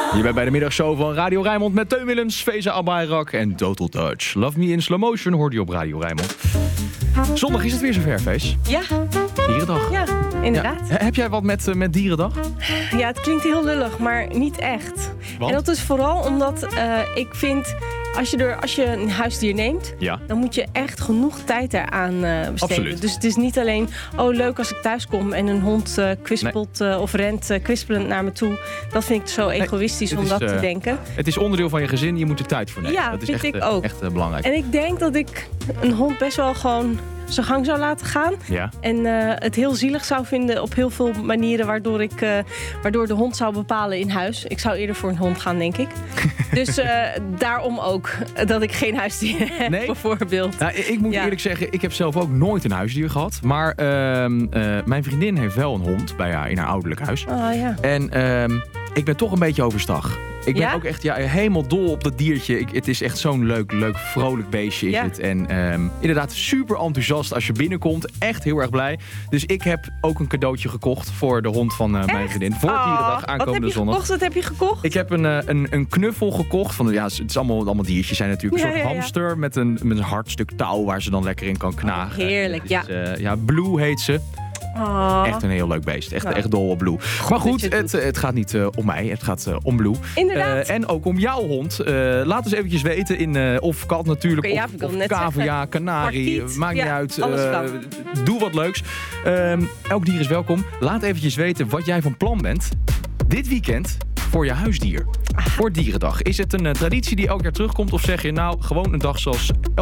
Je bent bij de middagshow van Radio Rijnmond met Teun Willems, Feza Abayrak en Total Touch. Love Me in Slow Motion hoorde je op Radio Rijnmond. Zondag is het weer zover, Fees. Ja. Dierendag. Ja, inderdaad. Ja. Heb jij wat met Dierendag? Ja, het klinkt heel lullig, maar niet echt. Want? En dat is vooral omdat ik vind, als je een huisdier neemt, dan moet je echt genoeg tijd eraan besteden. Absoluut. Dus het is niet alleen, leuk als ik thuis kom en een hond kwispelt of rent kwispelend naar me toe. Dat vind ik zo egoïstisch om dat te denken. Het is onderdeel van je gezin, je moet er tijd voor nemen. Ja, dat is vind echt, ik ook. Echt belangrijk. En ik denk dat ik een hond best wel gewoon zijn gang zou laten gaan. Ja. En het heel zielig zou vinden op heel veel manieren waardoor de hond zou bepalen in huis. Ik zou eerder voor een hond gaan, denk ik. Dus daarom ook dat ik geen huisdier heb, bijvoorbeeld. Nou, ik moet eerlijk zeggen, ik heb zelf ook nooit een huisdier gehad. Maar mijn vriendin heeft wel een hond bij haar in haar ouderlijk huis. Oh, ja. En ik ben toch een beetje overstag. Ik ben ook echt helemaal dol op dat diertje. Het is echt zo'n leuk, vrolijk beestje is het. En inderdaad super enthousiast als je binnenkomt. Echt heel erg blij. Dus ik heb ook een cadeautje gekocht voor de hond van mijn vriendin. Voor Dierendag aankomende zondag. Wat heb je gekocht? Ik heb een knuffel gekocht. Het is allemaal diertjes zijn natuurlijk. Een soort hamster met een hard stuk touw waar ze dan lekker in kan knagen. Heerlijk, Blue heet ze. Oh. Echt een heel leuk beest. Echt dol op Blue. Maar goed, het gaat niet om mij. Het gaat om Blue. Inderdaad. En ook om jouw hond. Laat eens eventjes weten. Of kat natuurlijk. Of cavia, kanarie. Maakt niet uit. Doe wat leuks. Elk dier is welkom. Laat eventjes weten wat jij van plan bent. Dit weekend voor je huisdier. Voor Dierendag. Is het een traditie die elk jaar terugkomt? Of zeg je gewoon een dag zoals